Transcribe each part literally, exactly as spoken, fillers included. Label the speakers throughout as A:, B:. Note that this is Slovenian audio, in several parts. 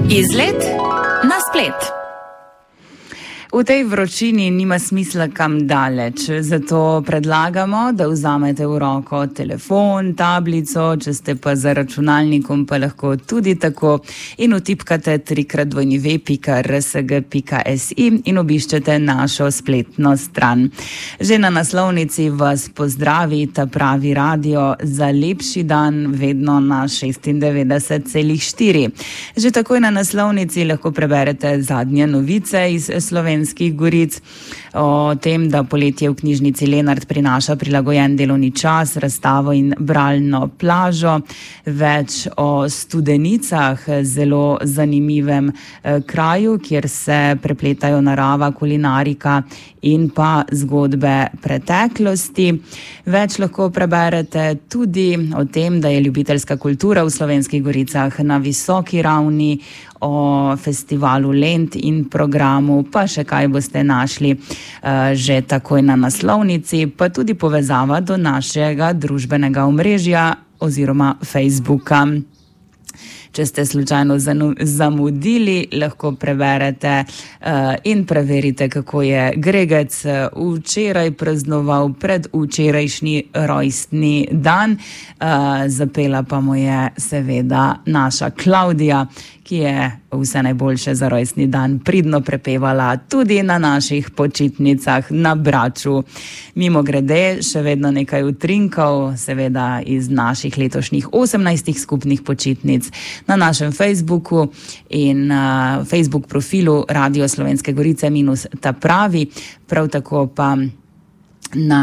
A: Izlet na splet. V tej vročini nima smisla kam daleč, zato predlagamo, da vzamete v roko telefon, tablico, če ste pa za računalnikom, pa lahko tudi tako in vtipkate trikrat dvojni ve pika r s g pika s i in obiščete našo spletno stran. Že na naslovnici vas pozdravi Ta pravi radio za lepši dan vedno na šestindevetdeset celih štiri. Že takoj na naslovnici lahko preberete zadnje novice iz Slovenije, Goric, o tem, da poletje v knjižnici Lenart prinaša prilagojen delovni čas, razstavo in bralno plažo, več o Studenicah, zelo zanimivem eh, kraju, kjer se prepletajo narava, kulinarika in pa zgodbe preteklosti. Več lahko preberete tudi o tem, da je ljubiteljska kultura v Slovenskih Goricah na visoki ravni, o festivalu Lent in programu, pa še kaj boste našli uh, že takoj na naslovnici, pa tudi povezava do našega družbenega omrežja oziroma Facebooka. Če ste slučajno zamudili, lahko preberete uh, in preverite, kako je Gregec včeraj praznoval predvčerajšnji rojstni dan. Uh, zapela pa mu je seveda naša Klavdija, ki je vse najboljše za rojstni dan pridno prepevala tudi na naših počitnicah na Braču. Mimo grede, še vedno nekaj utrinkov, seveda iz naših letošnjih osemnajstih skupnih počitnic na našem Facebooku in uh, Facebook profilu Radio Slovenske Gorice minus Ta pravi, prav tako pa na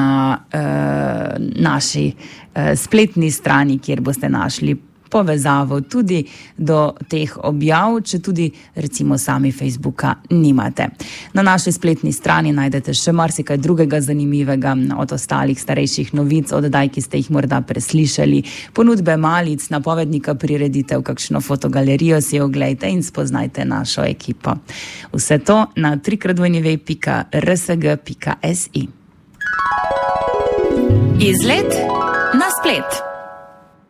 A: uh, naši uh, spletni strani, kjer boste našli povezavo tudi do teh objav, če tudi recimo sami Facebooka nimate. Na naši spletni strani najdete še marsikaj drugega zanimivega, od ostalih starejših novic, oddaj, ki ste jih morda preslišali, ponudbe malic, napovednika prireditev, kakšno fotogalerijo si oglejte in spoznajte našo ekipo. Vse to na trikrat dvojni ve pika r s g pika s i. Izlet na splet.